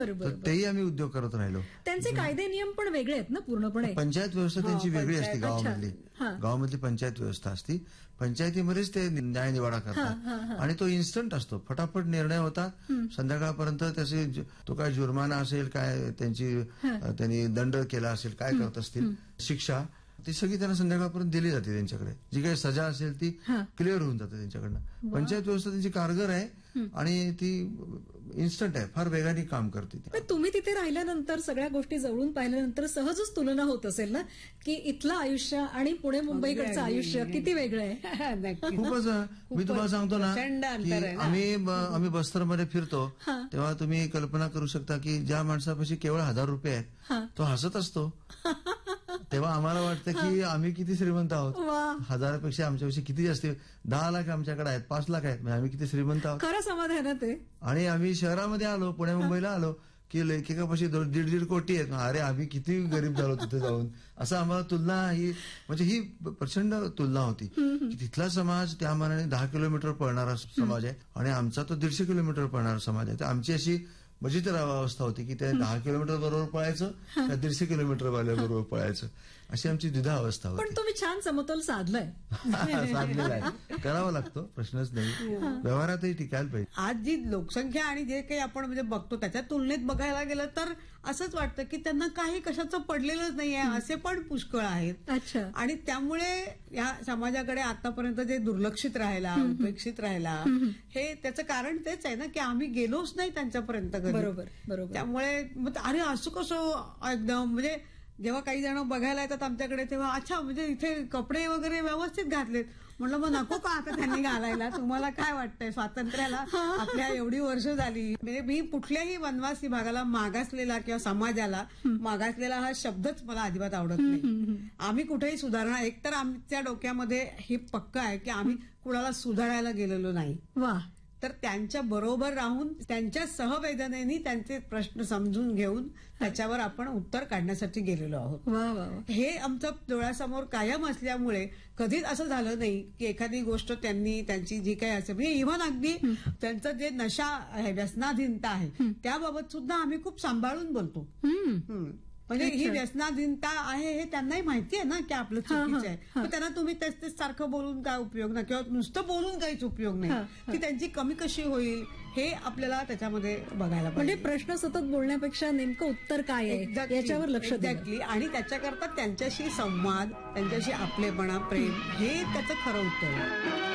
तर तेही आम्ही उद्योग करत राहिलो. त्यांचे कायदे नियम पण वेगळे आहेत ना पूर्णपणे. पंचायत व्यवस्था त्यांची वेगळी असते गावामधली पंचायत व्यवस्था असती. पंचायतीमध्येच ते न्याय निवाडा करतात आणि तो इन्स्टंट असतो. फटाफट निर्णय होता. संध्याकाळपर्यंत त्याचे तो काय जुर्माना असेल, काय त्यांनी दंड केला असेल, काय करत असतील, शिक्षा ती सगळी त्यांना संध्याकाळपर्यंत दिली जाते. त्यांच्याकडे जी काही सजा असेल ती क्लिअर होऊन जाते त्यांच्याकडनं. पंचायत व्यवस्था त्यांची कारगर आहे आणि ती इन्स्टंट आहे, फार वेगाने काम करते. तुम्ही तिथे राहिल्यानंतर सगळ्या गोष्टी जवळून पाहिल्यानंतर सहजच तुलना होत असेल ना की इथलं आयुष्य आणि पुणे मुंबईकडचं आयुष्य किती वेगळं आहे. खूपच. मी तुम्हाला सांगतो ना की आम्ही बस्तरमध्ये फिरतो तेव्हा तुम्ही कल्पना करू शकता की ज्या माणसापाशी केवळ 1000 रुपये आहेत तो हसत असतो. तेव्हा आम्हाला वाटतं की आम्ही किती श्रीमंत आहोत. 1000पेक्षा आमच्यापेक्षा किती जास्त 10 लाख आमच्याकडे आहेत, 5 लाख आहेत, म्हणजे आम्ही किती श्रीमंत आहोत. खरं समाधान आहे ते. आणि आम्ही शहरामध्ये आलो, पुणे मुंबईला आलो की लेखिकापाशी 1.5 कोटी आहेत. अरे आम्ही किती गरीब झालो तिथे जाऊन. असं आम्हाला तुलना ही प्रचंड तुलना होती की तिथला समाज त्या मानाने 10 किलोमीटर पळणारा समाज आहे आणि आमचा तो 150 किलोमीटर पळणारा समाज आहे. तर आमची अशी मजेदार अवस्था होती की त्या 10 किलोमीटर बरोबर पळायचं त्या 150 किलोमीटर बरोबर पळायचं, अशी आमची द्विधा अवस्था होती. पण तुम्ही छान समतोल साधलाय. साधलेला आहे, करावा लागतो, प्रश्नच नाही. व्यवहारातही टिकायला पाहिजे. आज जी लोकसंख्या आणि जे काही आपण म्हणजे बघतो त्याच्या तुलनेत बघायला गेलं तर असंच वाटतं की त्यांना काही कशाचं पडलेलंच नाहीये, असे पण पुष्कळ आहेत. अच्छा. आणि त्यामुळे या समाजाकडे आतापर्यंत जे दुर्लक्षित राहिला, उपेक्षित राहिला, हे त्याचं कारण तेच आहे ना की आम्ही गेलोच नाही त्यांच्यापर्यंत. बरोबर बरोबर. त्यामुळे अरे असं कसं एकदम म्हणजे जेव्हा काही जण बघायला येतात आमच्याकडे तेव्हा अच्छा म्हणजे इथे कपडे वगैरे व्यवस्थित घातलेत. म्हणलं मग नको का आता त्यांनी घालायला, तुम्हाला काय वाटतंय स्वातंत्र्याला आपल्या एवढी वर्ष झाली. म्हणजे मी कुठल्याही वनवासी भागाला मागासलेला किंवा समाजाला मागासलेला हा शब्दच मला अजिबात आवडत नाही. आम्ही कुठेही सुधारणा, एकतर आमच्या डोक्यामध्ये हे पक्क आहे की आम्ही कुणाला सुधारायला गेलेलो नाही. वा. तर त्यांच्या बरोबर राहून त्यांच्या सहवेदनेने त्यांचे प्रश्न समजून घेऊन त्याच्यावर आपण उत्तर काढण्यासाठी गेलेलो आहोत. वा वा. हे आमचं डोळ्यासमोर कायम असल्यामुळे कधीच असं झालं नाही की एखादी गोष्ट त्यांची जी काही असेल म्हणजे इव्हन अगदी त्यांचं जे नशा आहे, व्यसनाधीनता आहे त्याबाबत सुद्धा आम्ही खूप सांभाळून बोलतो. म्हणजे ही व्यसनाधीनता आहे हे त्यांनाही माहिती आहे ना की आपलं चुकीचं आहे. पण त्यांना तुम्ही तेच सारखं बोलून काय उपयोग नाही किंवा नुसतं बोलून काहीच उपयोग नाही. की त्यांची कमी कशी होईल हे आपल्याला त्याच्यामध्ये बघायला पाहिजे. म्हणजे प्रश्न सतत बोलण्यापेक्षा नेमकं उत्तर काय आहे याच्यावर लक्ष द्या. आणि त्याच्याकरता त्यांच्याशी संवाद, त्यांच्याशी आपलेपणा, प्रेम हे त्याचं खरं उत्तर आहे.